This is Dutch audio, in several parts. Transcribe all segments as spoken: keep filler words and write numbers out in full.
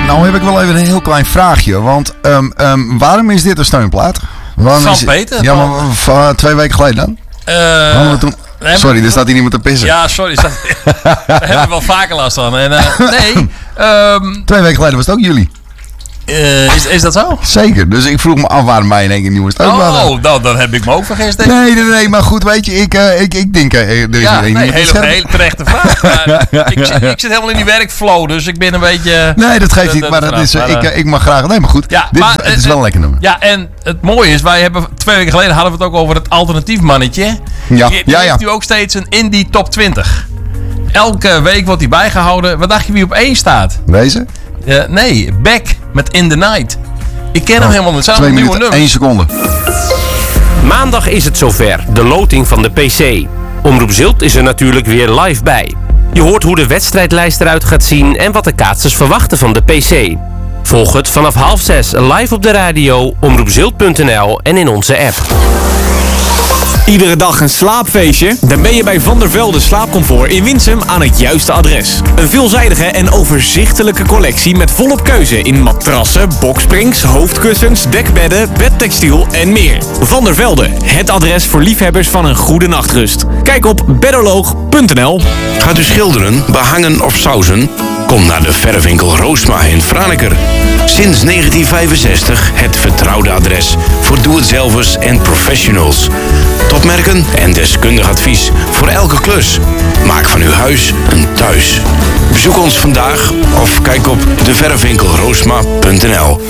nou heb ik wel even een heel klein vraagje. Want um, um, waarom is dit een steunplaat? Waarom van is, Peter. Ja, maar van twee weken geleden dan? Uh, toen, sorry, er staat hier iemand te pissen. Ja, sorry. Staat, daar hebben we wel vaker last van. En, uh, nee. Um, twee weken geleden was het ook jullie. Uh, is, is dat zo? Zeker, dus ik vroeg me af waarom wij in één keer nieuwe steunplaat hadden. Oh, nou, dan heb ik me ook vergist. Denk ik. Nee, nee, nee, maar goed, weet je, ik, uh, ik, ik denk, uh, er is ja, een nee, hele, hele terechte vraag. Maar ik, zit, ik zit helemaal in die werkflow, dus ik ben een beetje... Nee, dat geeft niet, maar, dat is, uh, ik, uh, ik mag graag... Nee, maar goed, ja, dit, maar, het is wel een lekker nummer. Ja, en het mooie is, wij hebben twee weken geleden hadden we het ook over het alternatief mannetje. Ja, die, die ja, heeft ja. nu ook steeds een indie top twintig. Elke week wordt die bijgehouden. Wat dacht je wie op één staat? Deze? Uh, nee, Beck met In The Night. Ik ken oh, hem helemaal niet. Zijn twee nieuwe minuten, nummers. één seconde. Maandag is het zover, de loting van de P C. Omroep Zilt is er natuurlijk weer live bij. Je hoort hoe de wedstrijdlijst eruit gaat zien en wat de kaatsers verwachten van de P C. Volg het vanaf half zes live op de radio, omroep zilt punt n l en in onze app. Iedere dag een slaapfeestje? Dan ben je bij Van der Velde Slaapcomfort in Winsum aan het juiste adres. Een veelzijdige en overzichtelijke collectie met volop keuze in matrassen, boksprings, hoofdkussens, dekbedden, bedtextiel en meer. Van der Velde, het adres voor liefhebbers van een goede nachtrust. Kijk op bedderloog punt n l. Gaat u schilderen, behangen of sausen? Kom naar de verfwinkel Roosma in Franeker. Sinds negentien vijfenzestig het vertrouwde adres voor doe-het-zelvers en professionals. Topmerken en deskundig advies voor elke klus. Maak van uw huis een thuis. Bezoek ons vandaag of kijk op de verfwinkel roosma punt n l.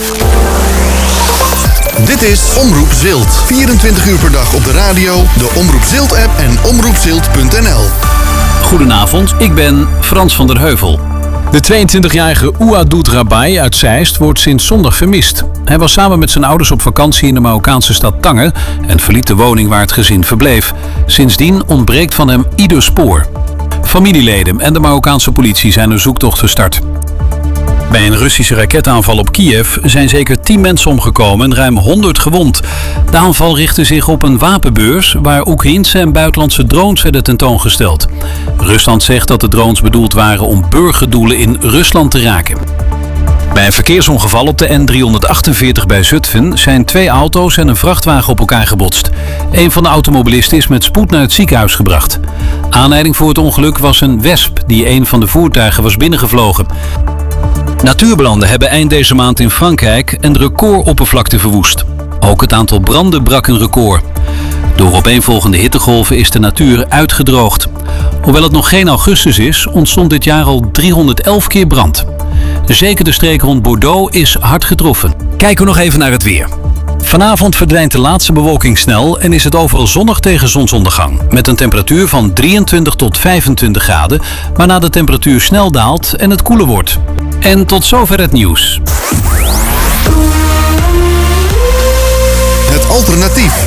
Dit is Omroep Zilt. vierentwintig uur per dag op de radio, de Omroep Zilt app en omroep zilt punt n l. Goedenavond, ik ben Frans van der Heuvel. De tweeëntwintigjarige Ouadoud Rabai uit Zeist wordt sinds zondag vermist. Hij was samen met zijn ouders op vakantie in de Marokkaanse stad Tanger en verliet de woning waar het gezin verbleef. Sindsdien ontbreekt van hem ieder spoor. Familieleden en de Marokkaanse politie zijn een zoektocht gestart. Bij een Russische raketaanval op Kiev zijn zeker tien mensen omgekomen en ruim honderd gewond. De aanval richtte zich op een wapenbeurs waar Oekraïense en buitenlandse drones werden tentoongesteld. Rusland zegt dat de drones bedoeld waren om burgerdoelen in Rusland te raken. Bij een verkeersongeval op de N driehonderdachtenveertig bij Zutphen zijn twee auto's en een vrachtwagen op elkaar gebotst. Een van de automobilisten is met spoed naar het ziekenhuis gebracht. Aanleiding voor het ongeluk was een wesp die een van de voertuigen was binnengevlogen. Natuurbranden hebben eind deze maand in Frankrijk een recordoppervlakte verwoest. Ook het aantal branden brak een record. Door opeenvolgende hittegolven is de natuur uitgedroogd. Hoewel het nog geen augustus is, ontstond dit jaar al driehonderdelf keer brand. Zeker de streek rond Bordeaux is hard getroffen. Kijken we nog even naar het weer. Vanavond verdwijnt de laatste bewolking snel en is het overal zonnig tegen zonsondergang. Met een temperatuur van drieëntwintig tot vijfentwintig graden, waarna de temperatuur snel daalt en het koeler wordt. En tot zover het nieuws. Het alternatief.